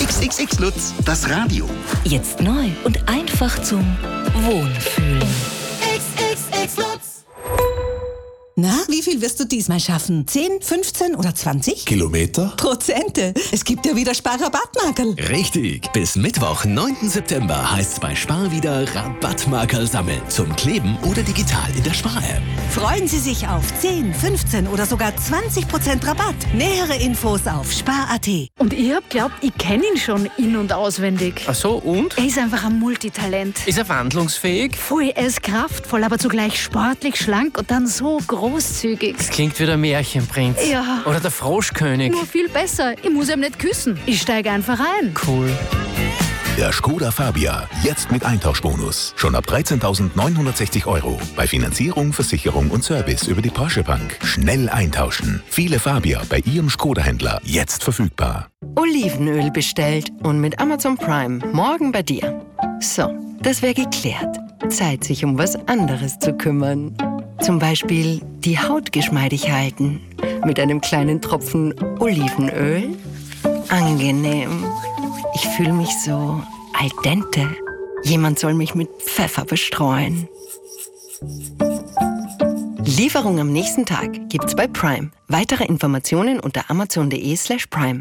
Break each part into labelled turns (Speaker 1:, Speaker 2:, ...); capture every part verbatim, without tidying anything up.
Speaker 1: X X X Lutz, das Radio.
Speaker 2: Jetzt neu und einfach zum Wohnfühlen.
Speaker 3: X X X Lutz.
Speaker 4: Na, wie viel wirst du diesmal schaffen? zehn, fünfzehn oder zwanzig?
Speaker 5: Kilometer?
Speaker 4: Prozente. Es gibt ja wieder Sparrabattmarkerl.
Speaker 5: Richtig. Bis Mittwoch, neunten September heißt's bei Spar wieder Rabattmarkerl sammeln. Zum Kleben oder digital in der Spar-App.
Speaker 4: Freuen Sie sich auf zehn, fünfzehn oder sogar zwanzig Prozent Rabatt. Nähere Infos auf spar punkt at.
Speaker 6: Und ich hab glaubt, ich kenne ihn schon in- und auswendig.
Speaker 7: Ach so, und?
Speaker 6: Er ist einfach ein Multitalent.
Speaker 7: Ist er wandlungsfähig?
Speaker 6: Voll, er ist kraftvoll, aber zugleich sportlich, schlank und dann so großzügig.
Speaker 7: Das klingt wie der Märchenprinz.
Speaker 6: Ja.
Speaker 7: Oder der Froschkönig.
Speaker 6: Nur viel besser. Ich muss ihm nicht küssen. Ich steige einfach ein.
Speaker 7: Cool.
Speaker 8: Der Skoda Fabia, jetzt mit Eintauschbonus. Schon ab dreizehntausendneunhundertsechzig Euro. Bei Finanzierung, Versicherung und Service über die Porsche Bank. Schnell eintauschen. Viele Fabia bei Ihrem Skoda-Händler jetzt verfügbar.
Speaker 9: Olivenöl bestellt und mit Amazon Prime morgen bei dir. So, das wäre geklärt. Zeit, sich um was anderes zu kümmern. Zum Beispiel die Haut geschmeidig halten. Mit einem kleinen Tropfen Olivenöl. Angenehm. Ich fühle mich so al dente. Jemand soll mich mit Pfeffer bestreuen. Lieferung am nächsten Tag gibt's bei Prime. Weitere Informationen unter amazon.de slash prime.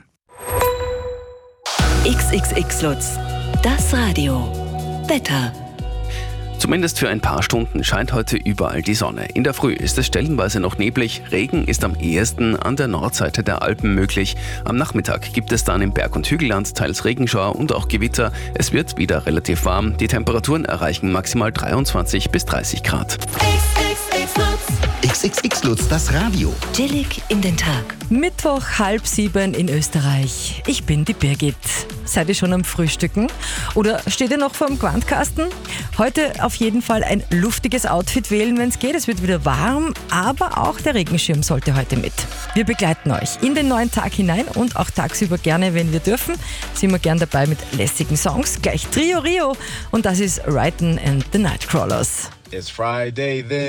Speaker 2: X X X Lutz, das Radio. Wetter.
Speaker 10: Zumindest für ein paar Stunden scheint heute überall die Sonne. In der Früh ist es stellenweise noch neblig. Regen ist am ehesten an der Nordseite der Alpen möglich. Am Nachmittag gibt es dann im Berg- und Hügelland teils Regenschauer und auch Gewitter. Es wird wieder relativ warm. Die Temperaturen erreichen maximal dreiundzwanzig bis dreißig Grad.
Speaker 1: X X X Lutz, das Radio.
Speaker 2: Chillig in den Tag.
Speaker 11: Mittwoch halb sieben in Österreich. Ich bin die Birgit. Seid ihr schon am Frühstücken? Oder steht ihr noch vorm Quantkasten? Heute auf jeden Fall ein luftiges Outfit wählen, wenn es geht. Es wird wieder warm, aber auch der Regenschirm sollte heute mit. Wir begleiten euch in den neuen Tag hinein und auch tagsüber gerne, wenn wir dürfen. Sind wir gern dabei mit lässigen Songs. Gleich Trio Rio und das ist Righten and the Nightcrawlers.
Speaker 12: It's Friday then.